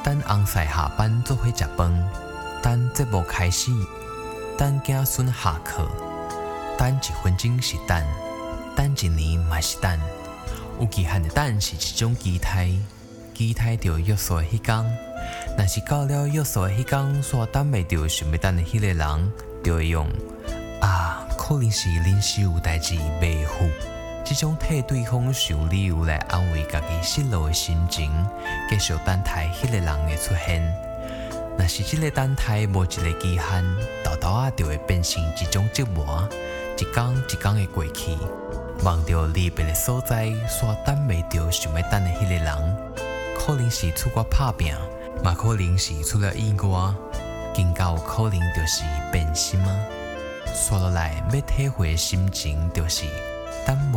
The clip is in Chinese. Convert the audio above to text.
等翁婿下班做伙食饭，等节目开始，等子孙下课，等1分钟是等，等1年嘛是等。有期限的等是一种期待，期待着约束的迄天。若是到了约束的迄天，煞等袂着想要等的迄个人，就会用可能是临时有代志袂赴。这种替对方想理由来安慰家己失落的心情，继续等待迄个人的出现。若是这个等待无一个期限，豆豆就会变成一种折磨，一天一天的过去，望着离别的所在，煞等袂着想要等的迄个人，可能是出国打拼，嘛可能是出了意外，更加有可能就是变心啊。刷落来要体会的心情就是等